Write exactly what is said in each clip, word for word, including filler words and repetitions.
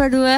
Pro dua.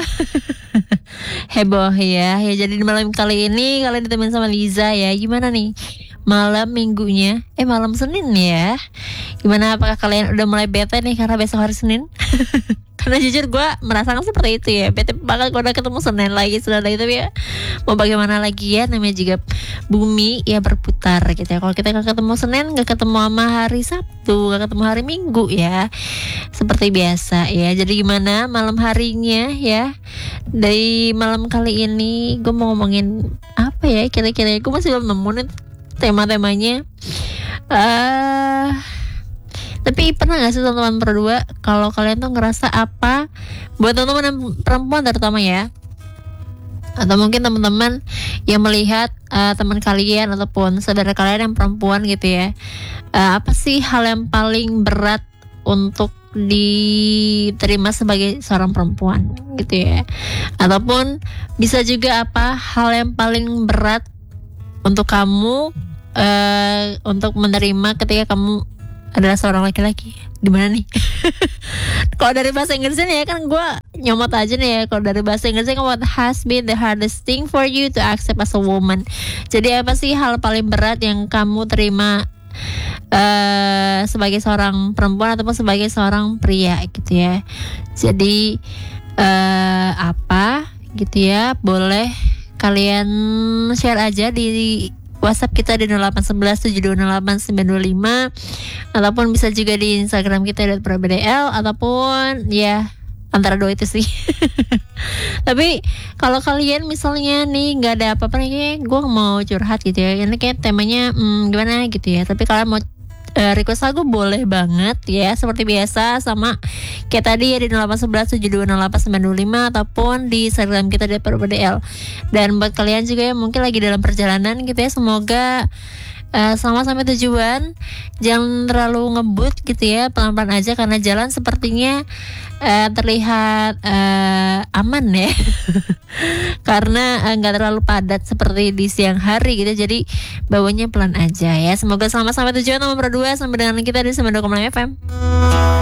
Heboh ya. Ya jadi di malam kali ini kalian ditemenin sama Liza ya. Gimana nih malam minggunya? Eh malam Senin ya. Gimana, apakah kalian udah mulai bete nih karena besok hari Senin? Karena jujur gue merasakan seperti itu ya. Bete banget kalau udah ketemu Senin lagi, Senin lagi. Tapi ya mau bagaimana lagi ya, namanya juga bumi ya berputar gitu ya. Kalau kita gak ketemu Senin, gak ketemu sama hari Sabtu, gak ketemu hari Minggu ya, seperti biasa ya. Jadi gimana malam harinya ya. Dari malam kali ini gue mau ngomongin apa ya kira-kira. Gue masih belum nemu nih tema-temanya. Eh uh, Tapi pernah gak sih teman-teman berdua, kalau kalian tuh ngerasa apa, buat teman-teman perempuan terutama ya, atau mungkin teman-teman yang melihat uh, teman kalian ataupun saudara kalian yang perempuan gitu ya, uh, apa sih hal yang paling berat untuk diterima sebagai seorang perempuan gitu ya, ataupun bisa juga apa hal yang paling berat untuk kamu uh, untuk menerima ketika kamu adalah seorang laki-laki. Gimana nih? Kalau dari bahasa Inggrisnya ya kan gue nyomot aja nih ya. Kalau dari bahasa Inggrisnya kan, what has been the hardest thing for you to accept as a woman. Jadi apa sih hal paling berat yang kamu terima uh, sebagai seorang perempuan ataupun sebagai seorang pria gitu ya. Jadi uh, apa gitu ya, boleh kalian share aja di WhatsApp kita di nol delapan satu satu tujuh dua nol delapan sembilan dua lima, ataupun bisa juga di Instagram kita di pro b d l, ataupun ya antara dua itu sih. Tapi kalau kalian misalnya nih nggak ada apa-apa nih, gue mau curhat gitu ya, ini kayak temanya hmm, gimana gitu ya, tapi kalian mau Uh, request lagu boleh banget ya, seperti biasa sama kayak tadi ya di nol delapan satu satu tujuh dua nol delapan sembilan dua lima, ataupun di Instagram kita di pro b d l. Dan buat kalian juga yang mungkin lagi dalam perjalanan gitu ya, semoga uh, sama sampai tujuan, jangan terlalu ngebut gitu ya, pelan-pelan aja karena jalan sepertinya uh, terlihat uh, aman ya. Karena nggak uh, terlalu padat seperti di siang hari gitu, jadi bawanya pelan aja ya. Semoga selamat sampai tujuan nomor dua, sampai dengan kita di sembilan puluh dua koma enam F M.